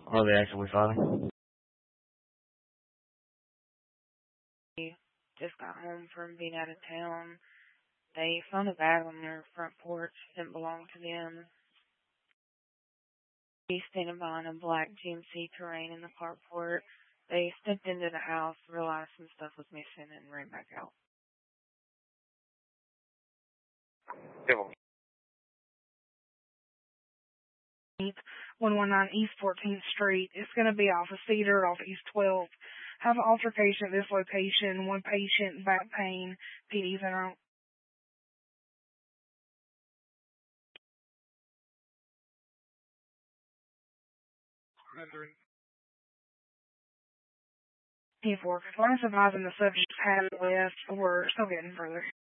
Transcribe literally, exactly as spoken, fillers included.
Are they actually fighting? He just got home from being out of town. They found a bag on their front porch that didn't belong to them. He's standing behind a black G M C Terrain in the carport. They stepped into the house, realized some stuff was missing, and ran back out. one nineteen East fourteenth Street. It's going to be off of Cedar, off East twelfth. Have an altercation at this location. One patient, back pain, P D's in her. T four. Clients advising the subject had left. We're still getting further.